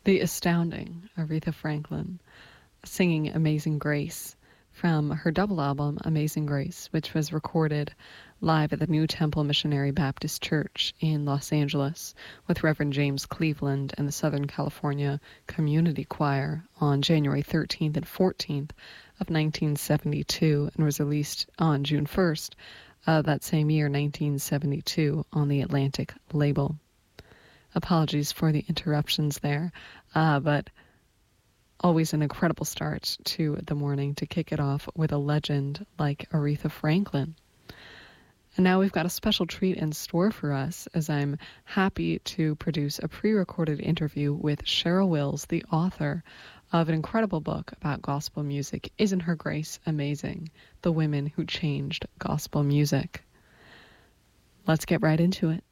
the astounding Aretha Franklin singing Amazing Grace from her double album Amazing Grace, which was recorded live at the New Temple Missionary Baptist Church in Los Angeles with Reverend James Cleveland and the Southern California Community Choir on January 13th and 14th of 1972, and was released on June 1st that same year, 1972, on the Atlantic label. Apologies for the interruptions there, but always an incredible start to the morning to kick it off with a legend like Aretha Franklin. And now we've got a special treat in store for us, as I'm happy to produce a pre-recorded interview with Cheryl Wills, the author of an incredible book about gospel music, Isn't Her Grace Amazing? The Women Who Changed Gospel Music. Let's get right into it.